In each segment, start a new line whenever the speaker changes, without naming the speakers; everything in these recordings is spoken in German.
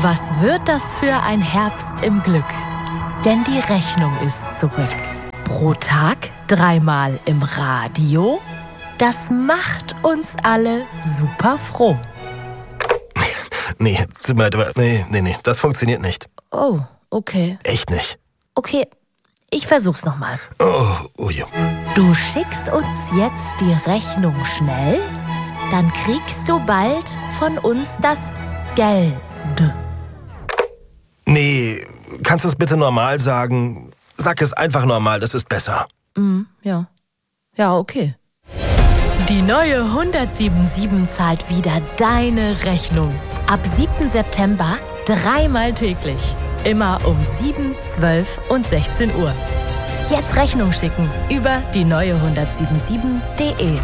Was wird das für ein Herbst im Glück? Denn die Rechnung ist zurück. Pro Tag 3-mal im Radio. Das macht uns alle super froh.
Nee, tut mir leid, aber nee, das funktioniert nicht.
Oh, okay.
Echt nicht.
Okay, ich versuch's nochmal.
Oh ja.
Du schickst uns jetzt die Rechnung schnell, dann kriegst du bald von uns das Geld.
Nee, kannst du es bitte normal sagen? Sag es einfach normal, das ist besser.
Ja. Ja, okay. Die neue 177 zahlt wieder deine Rechnung. Ab 7. September 3-mal täglich. Immer um 7, 12 und 16 Uhr. Jetzt Rechnung schicken über die neue 177.de.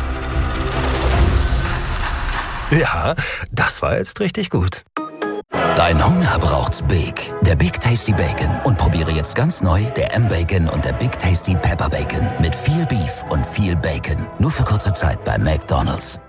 Ja, das war jetzt richtig gut.
Dein Hunger braucht's Big. Der Big Tasty Bacon. Und probiere jetzt ganz neu der M-Bacon und der Big Tasty Pepper Bacon. Mit viel Beef und viel Bacon. Nur für kurze Zeit bei McDonald's.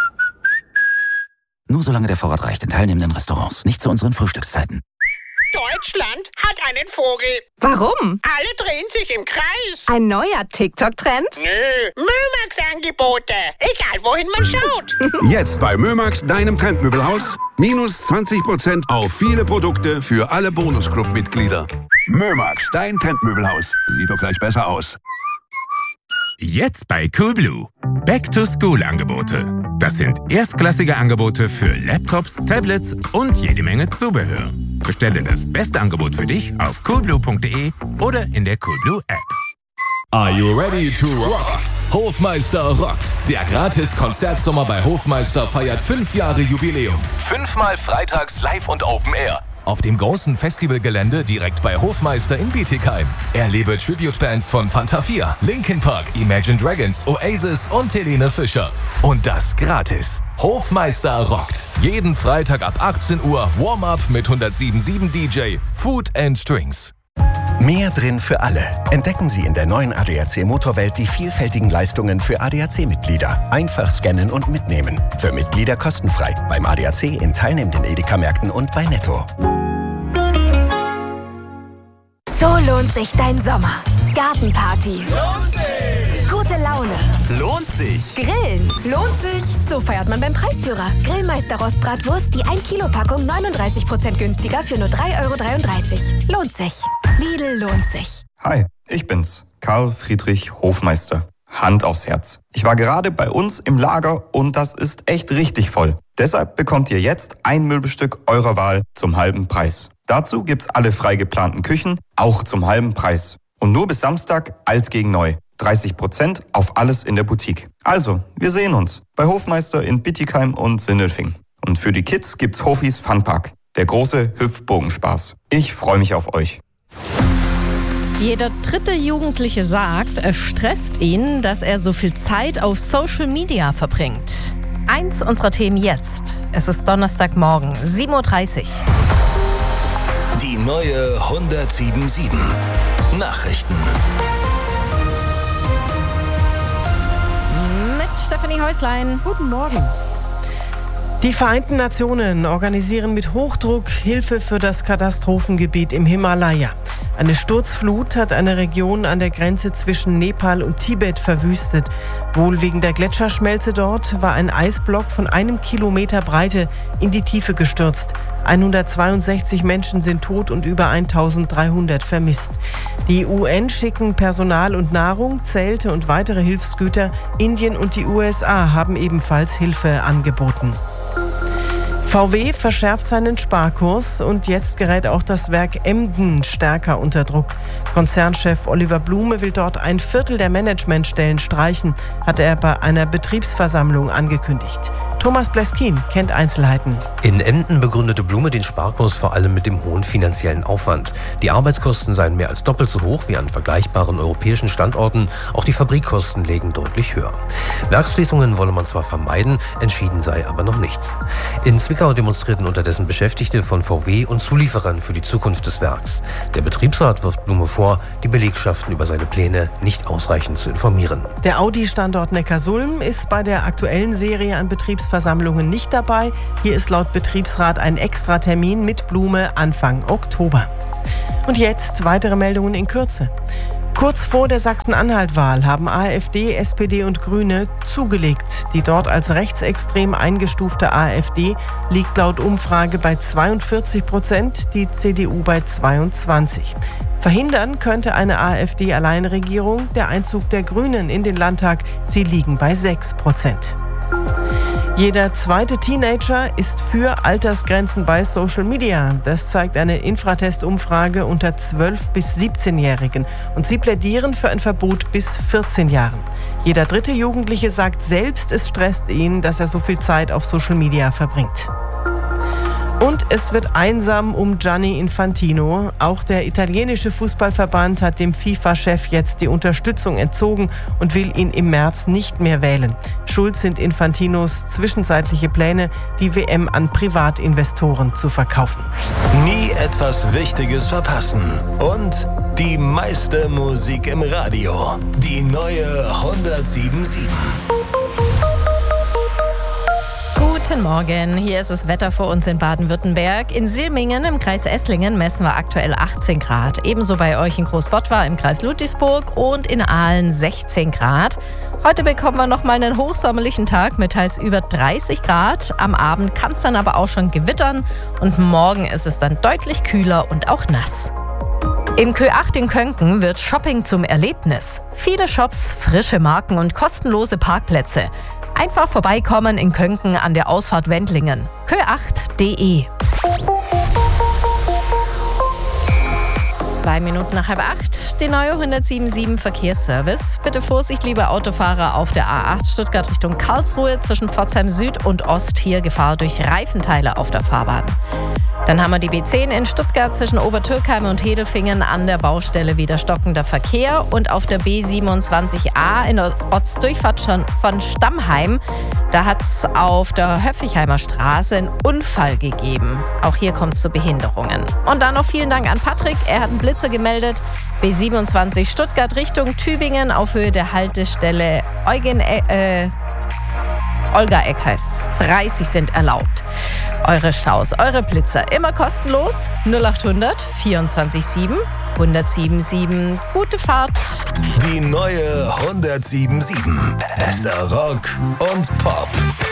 Nur solange der Vorrat reicht in teilnehmenden Restaurants. Nicht zu unseren Frühstückszeiten.
Deutschland hat einen Vogel.
Warum?
Alle drehen sich im Kreis.
Ein neuer TikTok-Trend?
Nö, Mömax-Angebote. Egal, wohin man schaut.
Jetzt bei Mömax, deinem Trendmöbelhaus. Minus 20% auf viele Produkte für alle Bonusclub-Mitglieder. Mömax, dein Trendmöbelhaus. Sieht doch gleich besser aus.
Jetzt bei Coolblue. Back-to-School-Angebote. Das sind erstklassige Angebote für Laptops, Tablets und jede Menge Zubehör. Bestelle das beste Angebot für dich auf coolblue.de oder in der Coolblue App.
Are you ready to rock? Hofmeister rockt. Der Gratis-Konzertsommer bei Hofmeister feiert 5 Jahre Jubiläum. 5-mal freitags live und Open Air. Auf dem großen Festivalgelände direkt bei Hofmeister in Bietigheim. Erlebe Tribute-Bands von Fanta 4, Linkin Park, Imagine Dragons, Oasis und Helene Fischer. Und das gratis. Hofmeister rockt. Jeden Freitag ab 18 Uhr Warm-Up mit 107.7 DJ, Food and Drinks.
Mehr drin für alle. Entdecken Sie in der neuen ADAC Motorwelt die vielfältigen Leistungen für ADAC-Mitglieder. Einfach scannen und mitnehmen. Für Mitglieder kostenfrei. Beim ADAC in teilnehmenden Edeka-Märkten und bei Netto.
So lohnt sich dein Sommer. Gartenparty.
Lohnt sich.
Gute Laune.
Lohnt sich.
Grillen. Lohnt sich. So feiert man beim Preisführer. Grillmeister Rostbratwurst, die 1-Kilo-Packung 39% günstiger für nur 3,33 €. Lohnt sich. Lidl lohnt sich.
Hi, ich bin's, Karl Friedrich Hofmeister. Hand aufs Herz. Ich war gerade bei uns im Lager und das ist echt richtig voll. Deshalb bekommt ihr jetzt ein Möbelstück eurer Wahl zum halben Preis. Dazu gibt's alle frei geplanten Küchen, auch zum halben Preis. Und nur bis Samstag alt gegen neu. 30% auf alles in der Boutique. Also, wir sehen uns bei Hofmeister in Bietigheim und Sindelfingen. Und für die Kids gibt's Hofis Funpark, der große Hüpfbogenspaß. Ich freue mich auf euch.
Jeder dritte Jugendliche sagt, es stresst ihn, dass er so viel Zeit auf Social Media verbringt. Eins unserer Themen jetzt. Es ist Donnerstagmorgen, 7:30 Uhr.
Die neue 177 Nachrichten.
Mit Stefanie Häuslein.
Guten Morgen. Die Vereinten Nationen organisieren mit Hochdruck Hilfe für das Katastrophengebiet im Himalaya. Eine Sturzflut hat eine Region an der Grenze zwischen Nepal und Tibet verwüstet. Wohl wegen der Gletscherschmelze dort war ein Eisblock von 1 Kilometer Breite in die Tiefe gestürzt. 162 Menschen sind tot und über 1300 vermisst. Die UN schicken Personal und Nahrung, Zelte und weitere Hilfsgüter. Indien und die USA haben ebenfalls Hilfe angeboten. VW verschärft seinen Sparkurs und jetzt gerät auch das Werk Emden stärker unter Druck. Konzernchef Oliver Blume will dort 1/4 der Managementstellen streichen, hat er bei einer Betriebsversammlung angekündigt. Thomas Bleskin kennt Einzelheiten.
In Emden begründete Blume den Sparkurs vor allem mit dem hohen finanziellen Aufwand. Die Arbeitskosten seien mehr als doppelt so hoch wie an vergleichbaren europäischen Standorten. Auch die Fabrikkosten lägen deutlich höher. Werksschließungen wolle man zwar vermeiden, entschieden sei aber noch nichts. In Zwickau demonstrierten unterdessen Beschäftigte von VW und Zulieferern für die Zukunft des Werks. Der Betriebsrat wirft Blume vor, die Belegschaften über seine Pläne nicht ausreichend zu informieren.
Der Audi-Standort Neckarsulm ist bei der aktuellen Serie an Betriebsversammlungen Betriebsversammlungen nicht dabei. Hier ist laut Betriebsrat ein Extratermin mit Blume Anfang Oktober. Und jetzt weitere Meldungen in Kürze. Kurz vor der Sachsen-Anhalt-Wahl haben AfD, SPD und Grüne zugelegt. Die dort als rechtsextrem eingestufte AfD liegt laut Umfrage bei 42%, die CDU bei 22%. Verhindern könnte eine AfD-Alleinregierung der Einzug der Grünen in den Landtag. Sie liegen bei 6%. Jeder zweite Teenager ist für Altersgrenzen bei Social Media. Das zeigt eine Infratest-Umfrage unter 12- bis 17-Jährigen. Und sie plädieren für ein Verbot bis 14 Jahren. Jeder dritte Jugendliche sagt selbst, es stresst ihn, dass er so viel Zeit auf Social Media verbringt. Und es wird einsam um Gianni Infantino. Auch der italienische Fußballverband hat dem FIFA-Chef jetzt die Unterstützung entzogen und will ihn im März nicht mehr wählen. Schuld sind Infantinos zwischenzeitliche Pläne, die WM an Privatinvestoren zu verkaufen.
Nie etwas Wichtiges verpassen. Und die meiste Musik im Radio. Die neue 107.7.
Guten Morgen, hier ist das Wetter für uns in Baden-Württemberg. In Silmingen im Kreis Esslingen messen wir aktuell 18 Grad. Ebenso bei euch in Großbottwar im Kreis Ludwigsburg und in Aalen 16 Grad. Heute bekommen wir nochmal einen hochsommerlichen Tag mit teils über 30 Grad. Am Abend kann es dann aber auch schon gewittern und morgen ist es dann deutlich kühler und auch nass. Im Kö8 in Könken wird Shopping zum Erlebnis. Viele Shops, frische Marken und kostenlose Parkplätze. Einfach vorbeikommen in Könken an der Ausfahrt Wendlingen. kö8.de. 2 Minuten nach 7:30. Die neue 107.7 Verkehrsservice. Bitte Vorsicht, liebe Autofahrer, auf der A8 Stuttgart Richtung Karlsruhe zwischen Pforzheim Süd und Ost. Hier Gefahr durch Reifenteile auf der Fahrbahn. Dann haben wir die B10 in Stuttgart zwischen Obertürkheim und Hedelfingen an der Baustelle wieder stockender Verkehr. Und auf der B27a in der Ortsdurchfahrt von Stammheim, da hat es auf der Höffichheimer Straße einen Unfall gegeben. Auch hier kommt es zu Behinderungen. Und dann noch vielen Dank an Patrick, er hat einen Blitzer gemeldet. B27 Stuttgart Richtung Tübingen auf Höhe der Haltestelle Olga Eck heißt es. 30 sind erlaubt. Eure Staus, eure Blitzer immer kostenlos. 0800 24 1077. Gute Fahrt.
Die neue 107.7. Bester Rock und Pop.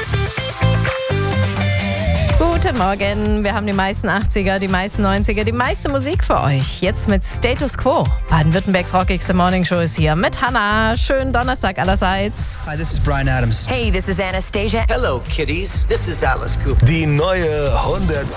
Guten Morgen. Wir haben die meisten 80er, die meisten 90er, die meiste Musik für euch. Jetzt mit Status Quo. Baden-Württembergs rockigste Morning Show ist hier mit Hannah. Schönen Donnerstag allerseits.
Hi, this is Bryan Adams.
Hey, this is Anastasia.
Hello, kiddies. This is Alice Cooper.
Die neue 100.